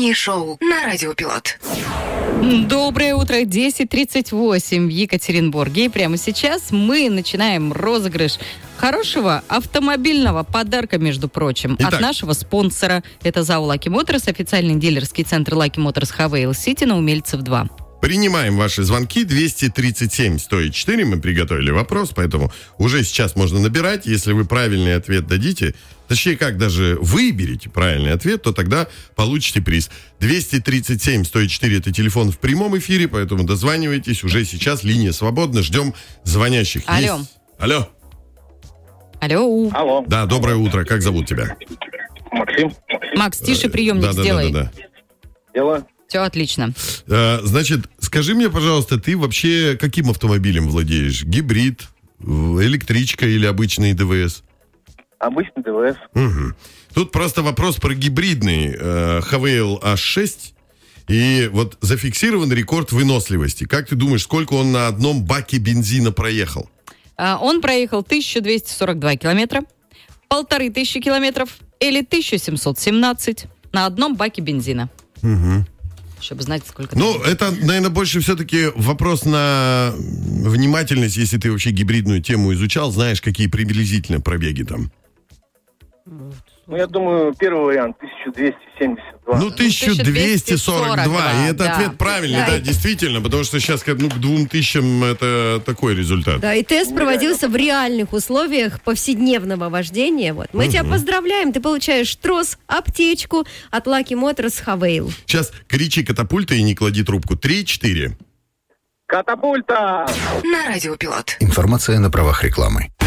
утреннее шоу на Радио Пилот. Доброе утро, 10:38 в Екатеринбурге. И прямо сейчас мы начинаем розыгрыш хорошего автомобильного подарка, между прочим, от нашего спонсора. Это ЗАО Lucky Motors, официальный дилерский центр Lucky Motors Хавейл Сити на Умельцев 2. Принимаем ваши звонки. 237-104. Мы приготовили вопрос, поэтому уже сейчас можно набирать. Если вы правильный ответ дадите, точнее, как даже выберете правильный ответ, то тогда получите приз. 237-104 это телефон в прямом эфире, поэтому дозванивайтесь. Уже сейчас линия свободна. Ждем звонящих. Алло. Есть? Алло. Алло. Алло. Да, доброе утро. Как зовут тебя? Максим. Макс, тише приемник сделай. Да. Дело. Все отлично. Значит, скажи мне, пожалуйста, ты вообще каким автомобилем владеешь? Гибрид, электричка или обычный ДВС? Обычный ДВС. Угу. Тут просто вопрос про гибридный Хавейл H6. И вот зафиксирован рекорд выносливости. Как ты думаешь, сколько он на одном баке бензина проехал? Он проехал 1242 километра, 1500 километров или 1717 на одном баке бензина. Угу. Чтобы знать, сколько... Ну, это, наверное, больше все-таки вопрос на внимательность. Если ты вообще гибридную тему изучал, знаешь, какие приблизительно пробеги там? Ну, я думаю, первый вариант 1272. Ну, 1242. И это ответ правильный, да, Да. действительно. Потому что сейчас к 2000 это такой результат. Да, и тест проводился в реальных условиях повседневного вождения. Вот. Мы тебя поздравляем, ты получаешь трос, аптечку от Lucky Motors Хавейл. Сейчас кричи катапульта и не клади трубку. 3-4. Катапульта! На Радио Пилот. Информация на правах рекламы.